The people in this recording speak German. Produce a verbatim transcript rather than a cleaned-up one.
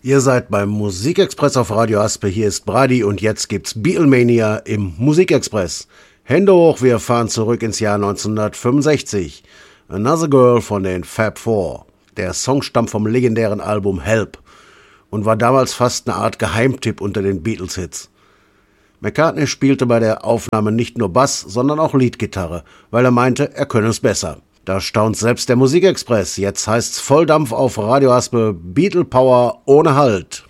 Ihr seid beim Musikexpress auf Radio Aspe, hier ist Brady und jetzt gibt's Beatlemania im Musikexpress. Hände hoch, wir fahren zurück ins Jahr neunzehnhundertfünfundsechzig. Another Girl von den Fab Four. Der Song stammt vom legendären Album Help und war damals fast eine Art Geheimtipp unter den Beatles-Hits. McCartney spielte bei der Aufnahme nicht nur Bass, sondern auch Leadgitarre, weil er meinte, er könne es besser. Da staunt selbst der Musikexpress. Jetzt heißt's Volldampf auf Radio Aspe, Beatle Power ohne Halt.